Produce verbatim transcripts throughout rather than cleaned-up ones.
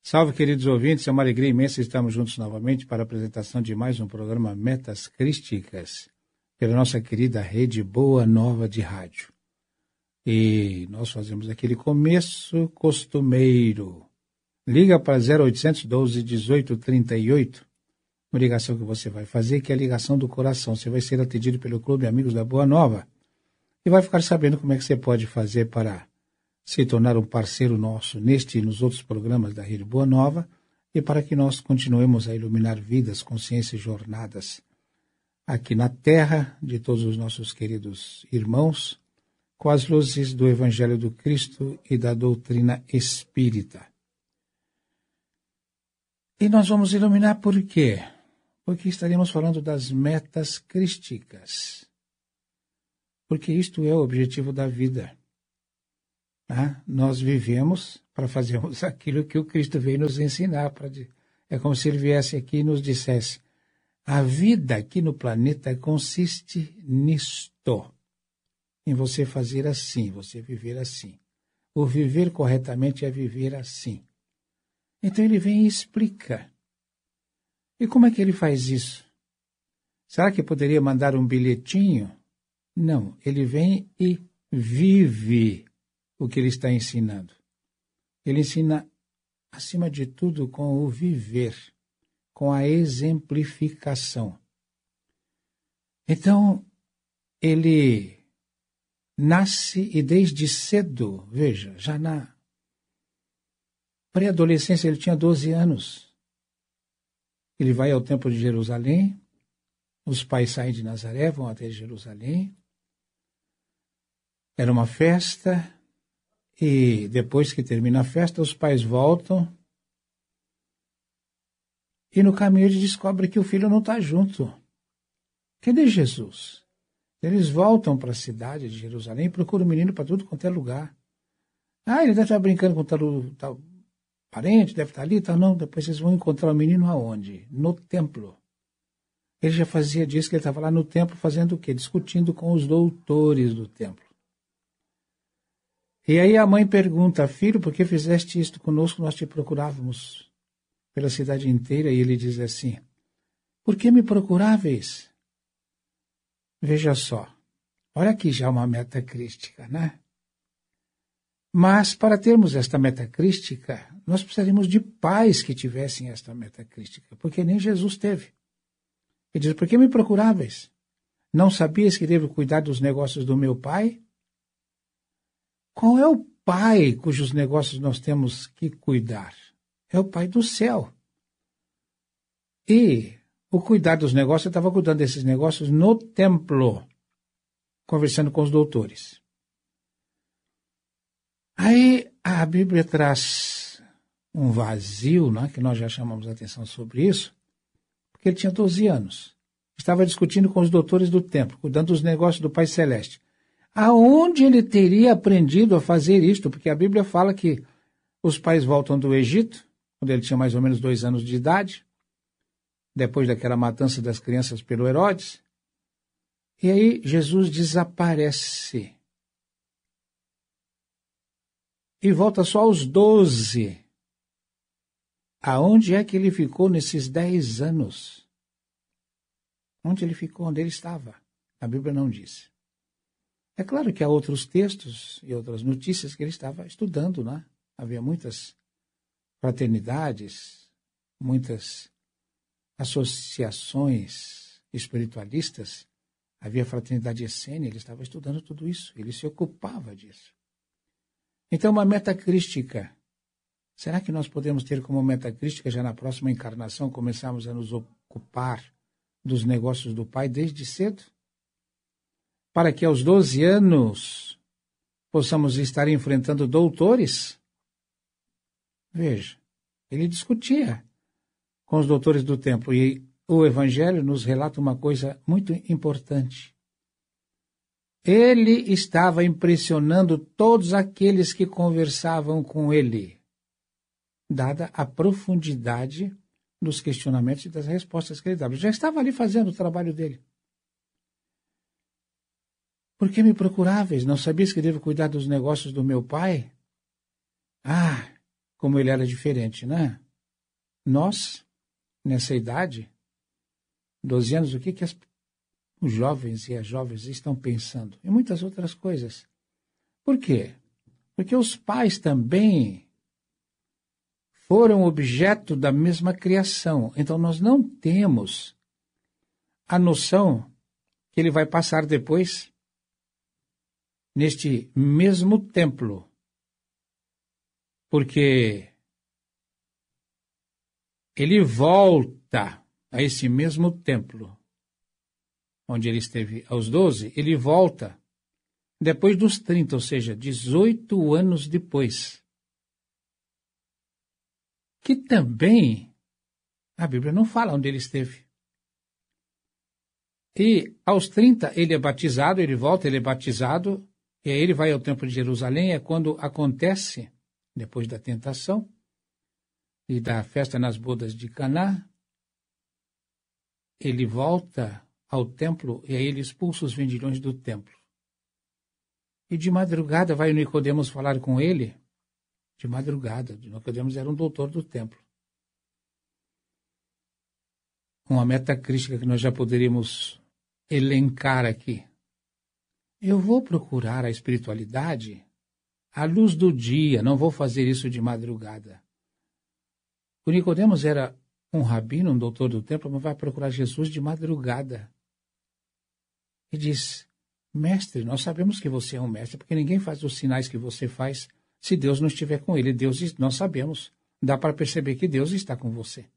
Salve, queridos ouvintes, é uma alegria imensa estarmos juntos novamente para a apresentação de mais um programa Metas Crísticas, pela nossa querida rede Boa Nova de Rádio. E nós fazemos aquele começo costumeiro. Liga para zero oitocentos, doze, dezoito, trinta e oito, uma ligação que você vai fazer, que é a ligação do coração. Você vai ser atendido pelo Clube Amigos da Boa Nova e vai ficar sabendo como é que você pode fazer para se tornar um parceiro nosso neste e nos outros programas da Rede Boa Nova e para que nós continuemos a iluminar vidas, consciências e jornadas aqui na terra de todos os nossos queridos irmãos com as luzes do Evangelho do Cristo e da doutrina espírita. E nós vamos iluminar por quê? Porque estaremos falando das metas crísticas. Porque isto é o objetivo da vida. Ah, nós vivemos para fazermos aquilo que o Cristo veio nos ensinar. Pra, é como se ele viesse aqui e nos dissesse, a vida aqui no planeta consiste nisto, em você fazer assim, você viver assim. O viver corretamente é viver assim. Então ele vem e explica. E como é que ele faz isso? Será que poderia mandar um bilhetinho? Não, ele vem e vive o que ele está ensinando. Ele ensina, acima de tudo, com o viver, com a exemplificação. Então, ele nasce e desde cedo, veja, já na pré-adolescência ele tinha doze anos. Ele vai ao Templo de Jerusalém, os pais saem de Nazaré, vão até Jerusalém. Era uma festa. E depois que termina a festa, os pais voltam e no caminho ele descobre que o filho não está junto. Cadê Jesus? Eles voltam para a cidade de Jerusalém e procuram o menino para tudo quanto é lugar. Ah, ele deve estar brincando com tal, tal parente, deve estar ali, tal. Não, depois vocês vão encontrar o menino aonde? No templo. Ele já fazia disso, que ele estava lá no templo fazendo o quê? Discutindo com os doutores do templo. E aí a mãe pergunta, filho, por que fizeste isto conosco? Nós te procurávamos pela cidade inteira. E ele diz assim, por que me procuráveis? Veja só, olha aqui já uma meta crística, né? Mas para termos esta meta crística, nós precisaríamos de pais que tivessem esta meta crística, porque nem Jesus teve. Ele diz, por que me procuráveis? Não sabias que devo cuidar dos negócios do meu pai? Qual é o pai cujos negócios nós temos que cuidar? É o pai do céu. E o cuidar dos negócios, eu estava cuidando desses negócios no templo, conversando com os doutores. Aí a Bíblia traz um vazio, né, que nós já chamamos a atenção sobre isso, porque ele tinha doze anos. Estava discutindo com os doutores do templo, cuidando dos negócios do Pai Celeste. Aonde ele teria aprendido a fazer isto? Porque a Bíblia fala que os pais voltam do Egito, quando ele tinha mais ou menos dois anos de idade, depois daquela matança das crianças pelo Herodes, e aí Jesus desaparece. E volta só aos doze. Aonde é que ele ficou nesses dez anos? Onde ele ficou? Onde ele estava? A Bíblia não diz. É claro que há outros textos e outras notícias que ele estava estudando, né? Havia muitas fraternidades, muitas associações espiritualistas. Havia a fraternidade essênia, ele estava estudando tudo isso, ele se ocupava disso. Então, uma meta crística. Será que nós podemos ter como meta crística, já na próxima encarnação, começarmos a nos ocupar dos negócios do Pai desde cedo? Para que aos doze anos possamos estar enfrentando doutores? Veja, ele discutia com os doutores do templo e o Evangelho nos relata uma coisa muito importante. Ele estava impressionando todos aqueles que conversavam com ele, dada a profundidade dos questionamentos e das respostas que ele dava. Ele já estava ali fazendo o trabalho dele. Por que me procuráveis? Não sabias que devo cuidar dos negócios do meu pai? Ah, como ele era diferente, né? Nós, nessa idade, doze anos, o que, que as, os jovens e as jovens estão pensando? E muitas outras coisas. Por quê? Porque os pais também foram objeto da mesma criação. Então, nós não temos a noção que ele vai passar depois neste mesmo templo. Porque ele volta a esse mesmo templo, onde ele esteve aos doze, ele volta depois dos trinta, ou seja, dezoito anos depois. Que também a Bíblia não fala onde ele esteve. E aos trinta ele é batizado, ele volta, ele é batizado, e aí ele vai ao Templo de Jerusalém, é quando acontece, depois da tentação e da festa nas bodas de Caná, ele volta ao templo e aí ele expulsa os vendilhões do templo. E de madrugada vai o Nicodemos falar com ele, de madrugada, Nicodemos era um doutor do templo. Uma metacrítica que nós já poderíamos elencar aqui. Eu vou procurar a espiritualidade à luz do dia, não vou fazer isso de madrugada. O Nicodemos era um rabino, um doutor do templo, mas vai procurar Jesus de madrugada. E diz, mestre, nós sabemos que você é um mestre, porque ninguém faz os sinais que você faz se Deus não estiver com ele. Deus, nós sabemos, dá para perceber que Deus está com você.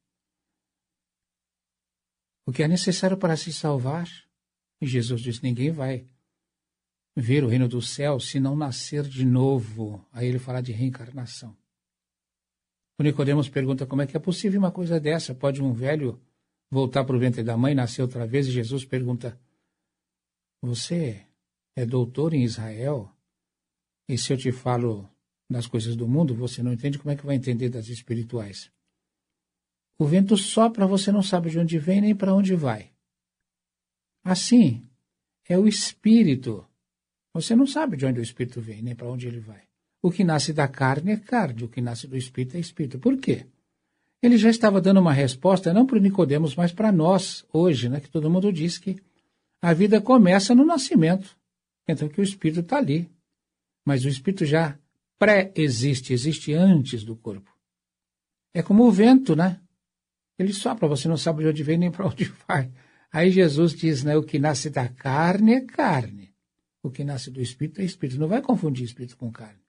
O que é necessário para se salvar? E Jesus diz, ninguém vai ver o reino do céu se não nascer de novo. Aí ele fala de reencarnação. O Nicodemos pergunta como é que é possível uma coisa dessa? Pode um velho voltar para o ventre da mãe, nascer outra vez? E Jesus pergunta, você é doutor em Israel? E se eu te falo das coisas do mundo, você não entende, como é que vai entender das espirituais? O vento sopra, você não sabe de onde vem nem para onde vai. Assim, é o espírito. Você não sabe de onde o espírito vem, nem para onde ele vai. O que nasce da carne é carne, o que nasce do espírito é espírito. Por quê? Ele já estava dando uma resposta, não para o Nicodemos, mas para nós, hoje, né, que todo mundo diz que a vida começa no nascimento. Então que o espírito está ali. Mas o espírito já pré-existe, existe antes do corpo. É como o vento, né? Ele sopra, você não sabe de onde vem nem para onde vai. Aí Jesus diz, né, o que nasce da carne é carne. O que nasce do espírito é espírito. Não vai confundir espírito com carne.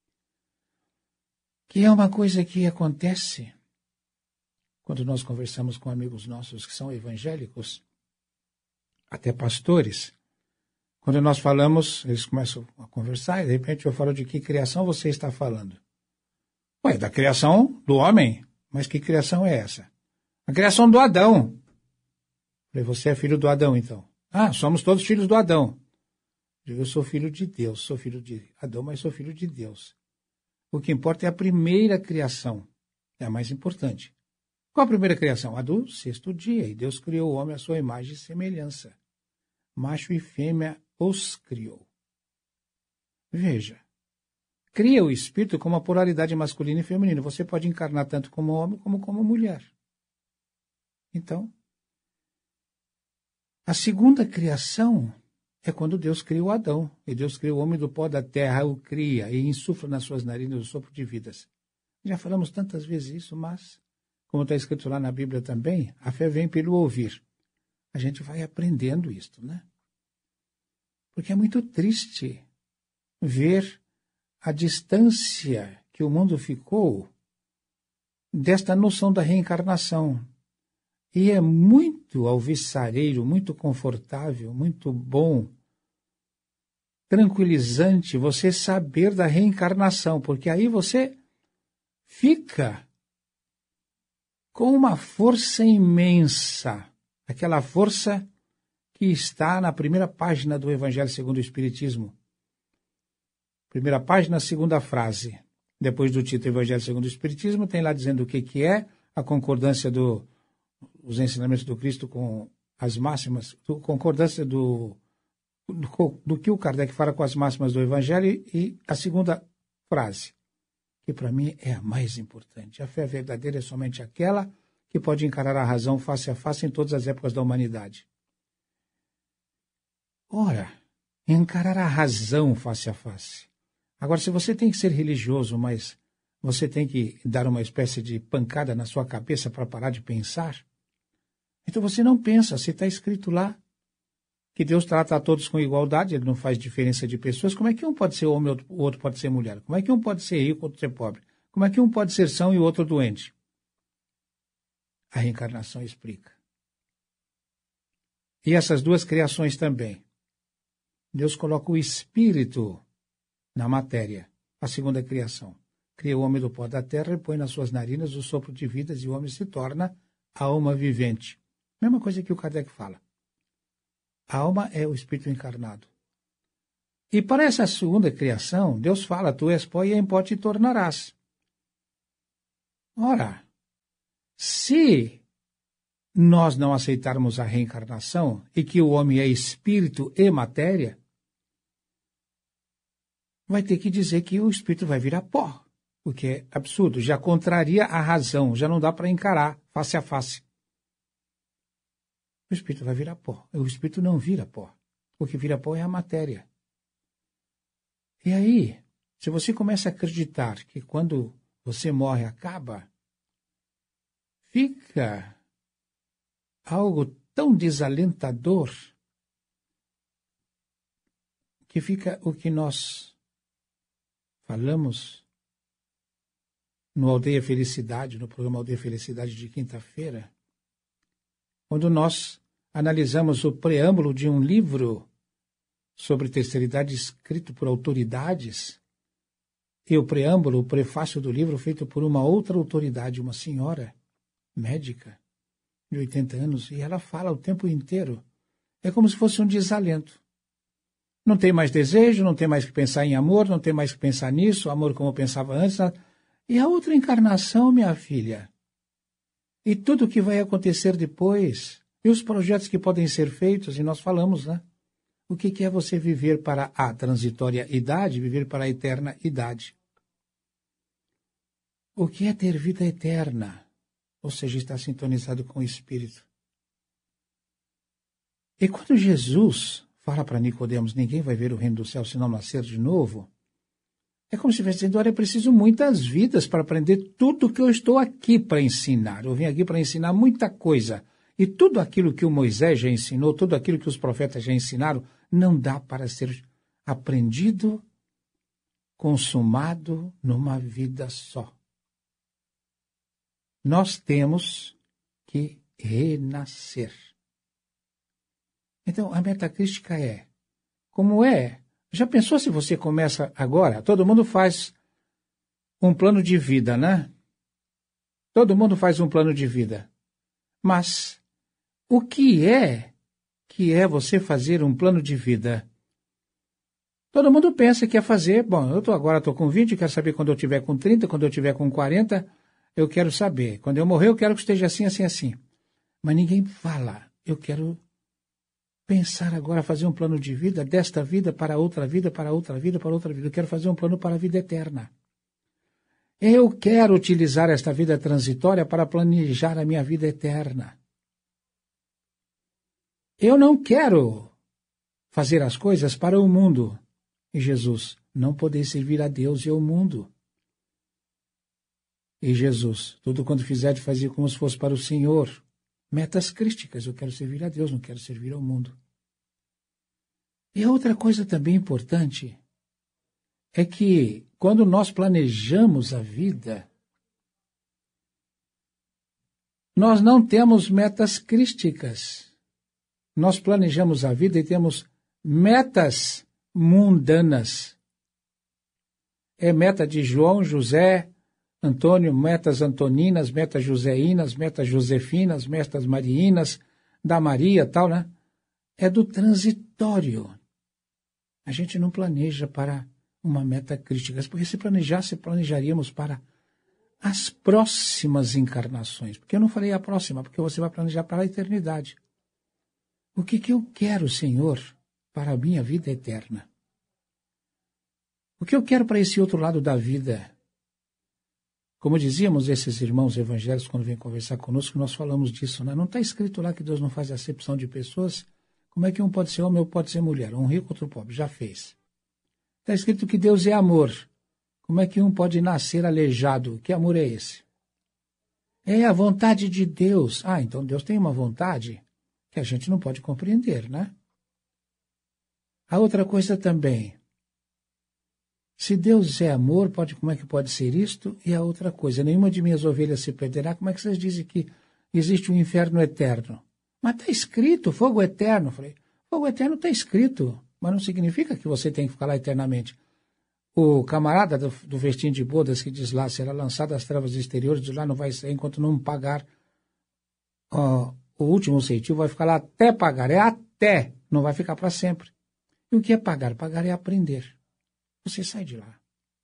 Que é uma coisa que acontece quando nós conversamos com amigos nossos que são evangélicos, até pastores. Quando nós falamos, eles começam a conversar e de repente eu falo de que criação você está falando. Ué, da criação do homem. Mas que criação é essa? A criação do Adão. Falei, você é filho do Adão, então. Ah, somos todos filhos do Adão. Eu sou filho de Deus, sou filho de Adão, mas sou filho de Deus. O que importa é a primeira criação. É a mais importante. Qual a primeira criação? A do sexto dia. E Deus criou o homem à sua imagem e semelhança. Macho e fêmea os criou. Veja. Cria o espírito com uma polaridade masculina e feminina. Você pode encarnar tanto como homem como como mulher. Então, a segunda criação é quando Deus criou Adão. E Deus criou o homem do pó da terra, o cria e insufla nas suas narinas o sopro de vidas. Já falamos tantas vezes isso, mas, como está escrito lá na Bíblia também, a fé vem pelo ouvir. A gente vai aprendendo isto, né? Porque é muito triste ver a distância que o mundo ficou desta noção da reencarnação. E é muito alvissareiro, muito confortável, muito bom, tranquilizante você saber da reencarnação, porque aí você fica com uma força imensa, aquela força que está na primeira página do Evangelho segundo o Espiritismo. Primeira página, segunda frase. Depois do título Evangelho segundo o Espiritismo, tem lá dizendo o que, que é a concordância do os ensinamentos do Cristo com as máximas, a concordância do, do, do que o Kardec fala com as máximas do Evangelho, e a segunda frase, que para mim é a mais importante. A fé verdadeira é somente aquela que pode encarar a razão face a face em todas as épocas da humanidade. Ora, encarar a razão face a face. Agora, se você tem que ser religioso, mas você tem que dar uma espécie de pancada na sua cabeça para parar de pensar, então você não pensa, se está escrito lá que Deus trata a todos com igualdade, Ele não faz diferença de pessoas, como é que um pode ser homem e o outro pode ser mulher? Como é que um pode ser rico e o outro ser pobre? Como é que um pode ser são e o outro doente? A reencarnação explica. E essas duas criações também. Deus coloca o espírito na matéria, a segunda criação. Cria o homem do pó da terra e põe nas suas narinas o sopro de vida e o homem se torna alma vivente. Mesma coisa que o Kardec fala. A alma é o espírito encarnado. E para essa segunda criação, Deus fala, tu és pó e em pó te tornarás. Ora, se nós não aceitarmos a reencarnação e que o homem é espírito e matéria, vai ter que dizer que o espírito vai virar pó, o que é absurdo, já contraria a razão, já não dá para encarar face a face. O espírito vai virar pó. O espírito não vira pó. O que vira pó é a matéria. E aí, se você começa a acreditar que quando você morre acaba, fica algo tão desalentador que fica o que nós falamos no Aldeia Felicidade, no programa Aldeia Felicidade de quinta-feira, quando nós analisamos o preâmbulo de um livro sobre terceira idade escrito por autoridades, e o preâmbulo, o prefácio do livro feito por uma outra autoridade, uma senhora médica de oitenta anos, e ela fala o tempo inteiro. É como se fosse um desalento. Não tem mais desejo, não tem mais que pensar em amor, não tem mais que pensar nisso, amor como eu pensava antes. E a outra encarnação, minha filha? E tudo o que vai acontecer depois, e os projetos que podem ser feitos, e nós falamos, né? O que, que é você viver para a transitória idade, viver para a eterna idade? O que é ter vida eterna? Ou seja, estar sintonizado com o Espírito. E quando Jesus fala para Nicodemos, ninguém vai ver o reino do céu se não nascer de novo, é como se estivesse dizendo, olha, eu preciso muitas vidas para aprender tudo o que eu estou aqui para ensinar. Eu vim aqui para ensinar muita coisa. E tudo aquilo que o Moisés já ensinou, tudo aquilo que os profetas já ensinaram, não dá para ser aprendido, consumado numa vida só. Nós temos que renascer. Então, a metacrística é, como é? Já pensou se você começa agora? Todo mundo faz um plano de vida, né? Todo mundo faz um plano de vida. Mas o que é que é você fazer um plano de vida? Todo mundo pensa que é fazer, bom, eu tô, agora estou com vinte, quero saber quando eu tiver com trinta, quando eu tiver com quarenta, eu quero saber. Quando eu morrer, eu quero que esteja assim, assim, assim. Mas ninguém fala, eu quero pensar agora, fazer um plano de vida, desta vida para outra vida, para outra vida, para outra vida. Eu quero fazer um plano para a vida eterna. Eu quero utilizar esta vida transitória para planejar a minha vida eterna. Eu não quero fazer as coisas para o mundo. E Jesus, não poder servir a Deus e ao mundo. E Jesus, tudo quanto fizer de fazer como se fosse para o Senhor. Metas crísticas, eu quero servir a Deus, não quero servir ao mundo. E a outra coisa também importante é que quando nós planejamos a vida, nós não temos metas crísticas. Nós planejamos a vida e temos metas mundanas. É meta de João, José, Antônio, metas antoninas, metas joséinas, metas josefinas, metas mariinas, da Maria, tal, né? É do transitório. A gente não planeja para uma meta crítica, porque se planejasse, planejaríamos para as próximas encarnações. Porque eu não falei a próxima, porque você vai planejar para a eternidade. O que, que eu quero, Senhor, para a minha vida eterna? O que eu quero para esse outro lado da vida? Como dizíamos esses irmãos evangélicos quando vêm conversar conosco, nós falamos disso, né? Não está escrito lá que Deus não faz acepção de pessoas? Como é que um pode ser homem ou pode ser mulher? Um rico, outro pobre. Já fez. Está escrito que Deus é amor. Como é que um pode nascer aleijado? Que amor é esse? É a vontade de Deus. Ah, então Deus tem uma vontade que a gente não pode compreender, né? A outra coisa também. Se Deus é amor, pode, como é que pode ser isto? E a outra coisa, nenhuma de minhas ovelhas se perderá. Como é que vocês dizem que existe um inferno eterno? Mas está escrito, fogo eterno. Eu falei, fogo eterno está escrito, mas não significa que você tem que ficar lá eternamente. O camarada do, do vestim de bodas que diz lá, será lançado às trevas exteriores, de lá não vai sair enquanto não pagar ó, o último centavo, vai ficar lá até pagar. É até, não vai ficar para sempre. E o que é pagar? Pagar é aprender. Você sai de lá.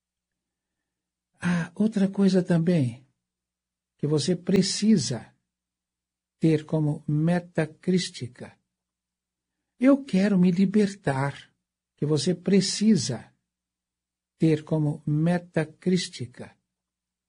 Ah, outra coisa também que você precisa ter como meta crística. Eu quero me libertar, que você precisa ter como meta crística.